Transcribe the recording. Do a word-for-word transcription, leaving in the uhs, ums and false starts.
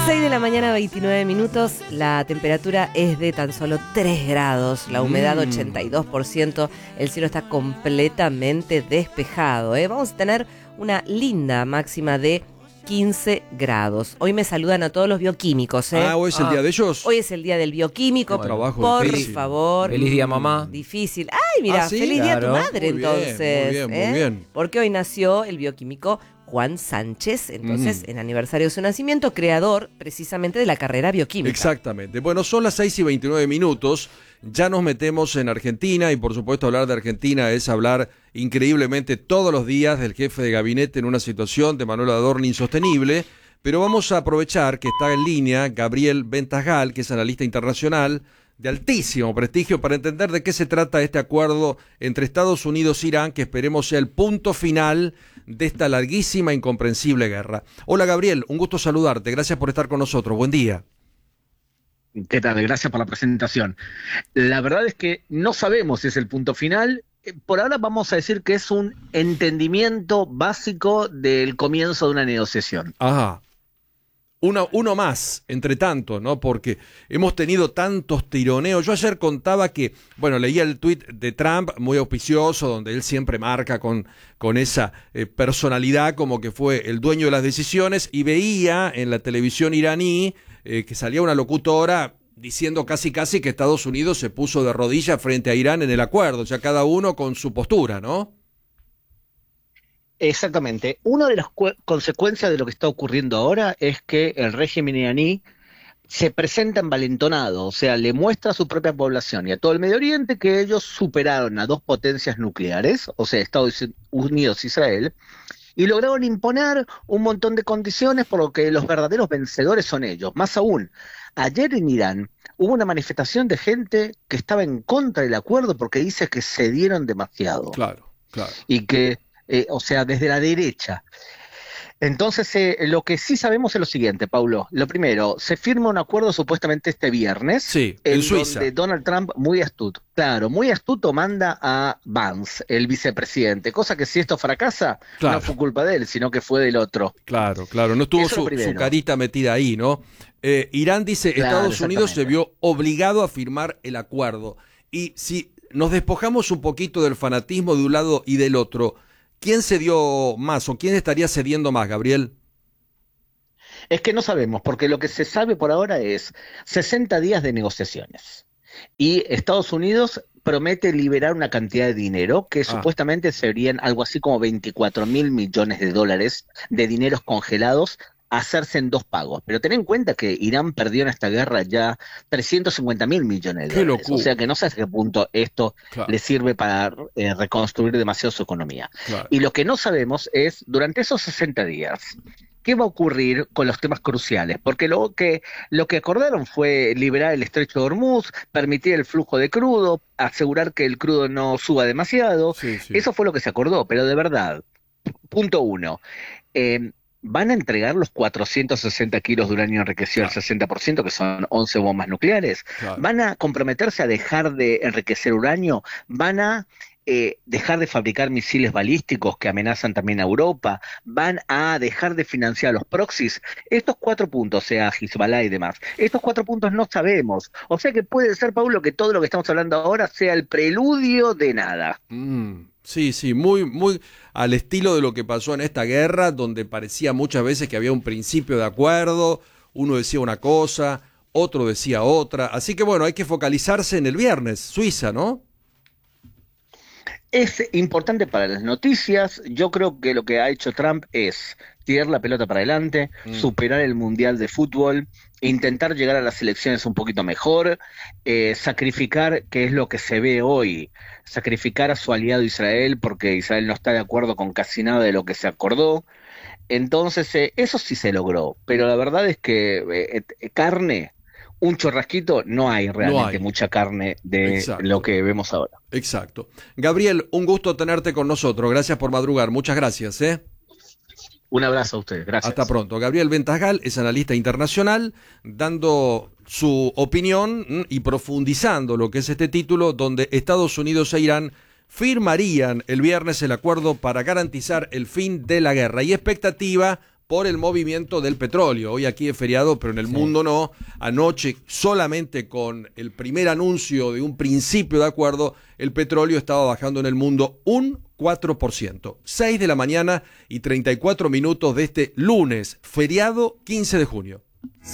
seis de la mañana, veintinueve minutos, la temperatura es de tan solo tres grados, la humedad Mm. ochenta y dos por ciento, el cielo está completamente despejado, ¿eh? Vamos a tener una linda máxima de quince grados. Hoy me saludan a todos los bioquímicos, ¿eh? Ah, hoy es el Ah. día de ellos. Hoy es el día del bioquímico, Qué trabajo por difícil. favor. Feliz día, mamá. Difícil. Ay, mira, Ah, ¿sí? feliz día a tu Claro. madre, Muy bien, entonces. muy bien, muy ¿eh? bien. Porque hoy nació el bioquímico Juan Sánchez, entonces, Mm. en aniversario de su nacimiento, creador precisamente de la carrera bioquímica. Exactamente. Bueno, son las seis y veintinueve minutos. Ya nos metemos en Argentina y por supuesto hablar de Argentina es hablar increíblemente todos los días del jefe de gabinete en una situación de Manuel Adorni insostenible. Pero vamos a aprovechar que está en línea Gabriel Ventasgal, que es analista internacional de altísimo prestigio, para entender de qué se trata este acuerdo entre Estados Unidos e Irán, que esperemos sea el punto final de esta larguísima e incomprensible guerra. Hola Gabriel, un gusto saludarte, gracias por estar con nosotros, buen día. ¿Qué tal? Gracias por la presentación. La verdad es que no sabemos si es el punto final. Eh, Por ahora vamos a decir que es un entendimiento básico del comienzo de una negociación. Ajá. Uno, uno más, entre tanto, ¿no? Porque hemos tenido tantos tironeos. Yo ayer contaba que, bueno, leía el tuit de Trump, muy auspicioso, donde él siempre marca con, con esa eh, personalidad como que fue el dueño de las decisiones, y veía en la televisión iraní eh, que salía una locutora diciendo casi casi que Estados Unidos se puso de rodillas frente a Irán en el acuerdo, o sea, cada uno con su postura, ¿no? Exactamente. Una de las cu- consecuencias de lo que está ocurriendo ahora es que el régimen iraní se presenta envalentonado, o sea, le muestra a su propia población y a todo el Medio Oriente que ellos superaron a dos potencias nucleares, o sea, Estados Unidos e Israel, y lograron imponer un montón de condiciones por lo que los verdaderos vencedores son ellos. Más aún, ayer en Irán hubo una manifestación de gente que estaba en contra del acuerdo porque dice que cedieron demasiado Claro, claro. y que, eh, o sea, desde la derecha. Entonces, eh, lo que sí sabemos es lo siguiente, Paulo. Lo primero, se firma un acuerdo supuestamente este viernes. Sí, en Suiza. Donde Donald Trump, muy astuto, claro, muy astuto, manda a Vance, el vicepresidente. Cosa que si esto fracasa, Claro. no fue culpa de él, sino que fue del otro. Claro, claro, no estuvo Eso es lo su, primero. su carita metida ahí, ¿no? Eh, Irán dice, Claro, Estados Unidos se exactamente. vio obligado a firmar el acuerdo. Y si nos despojamos un poquito del fanatismo de un lado y del otro, ¿quién cedió más o quién estaría cediendo más, Gabriel? Es que no sabemos, porque lo que se sabe por ahora es sesenta días de negociaciones. Y Estados Unidos promete liberar una cantidad de dinero que Ah. supuestamente serían algo así como veinticuatro mil millones de dólares de dineros congelados a hacerse en dos pagos. Pero ten en cuenta que Irán perdió en esta guerra ya trescientos cincuenta mil millones de ¡Qué dólares. locura! O sea que no sé hasta qué punto esto Claro. le sirve para eh, reconstruir demasiado su economía. Claro. Y lo que no sabemos es, durante esos sesenta días, ¿qué va a ocurrir con los temas cruciales? Porque lo que, lo que acordaron fue liberar el estrecho de Hormuz, permitir el flujo de crudo, asegurar que el crudo no suba demasiado. Sí, sí. Eso fue lo que se acordó, pero de verdad, punto uno, eh, ¿van a entregar los cuatrocientos sesenta kilos de uranio enriquecido al Claro. sesenta por ciento, que son once bombas nucleares? Claro. ¿Van a comprometerse a dejar de enriquecer uranio? ¿Van a eh, dejar de fabricar misiles balísticos que amenazan también a Europa? ¿Van a dejar de financiar a los proxies? Estos cuatro puntos, o sea, Hezbollah y demás, estos cuatro puntos no sabemos. O sea que puede ser, Paulo, que todo lo que estamos hablando ahora sea el preludio de nada. Mm, sí, sí, muy, muy al estilo de lo que pasó en esta guerra, donde parecía muchas veces que había un principio de acuerdo, uno decía una cosa, otro decía otra. Así que bueno, hay que focalizarse en el viernes, Suiza, ¿no? Es importante para las noticias. Yo creo que lo que ha hecho Trump es tirar la pelota para adelante, Mm. superar el Mundial de Fútbol, intentar llegar a las elecciones un poquito mejor, eh, sacrificar, que es lo que se ve hoy, sacrificar a su aliado Israel, porque Israel no está de acuerdo con casi nada de lo que se acordó. Entonces, eh, eso sí se logró, pero la verdad es que eh, eh, carne, un chorrasquito, no hay realmente hay. mucha carne de Exacto. lo que vemos ahora. Exacto. Gabriel, un gusto tenerte con nosotros. Gracias por madrugar. Muchas gracias, ¿eh? Un abrazo a ustedes, gracias. Hasta pronto. Gabriel Ventasgal es analista internacional, dando su opinión mm, y profundizando lo que es este título, donde Estados Unidos e Irán firmarían el viernes el acuerdo para garantizar el fin de la guerra. Y expectativa por el movimiento del petróleo. Hoy aquí es feriado, pero en el sí. mundo no. Anoche, solamente con el primer anuncio de un principio de acuerdo, el petróleo estaba bajando en el mundo un cuatro por ciento. seis de la mañana y treinta y cuatro minutos de este lunes, feriado quince de junio.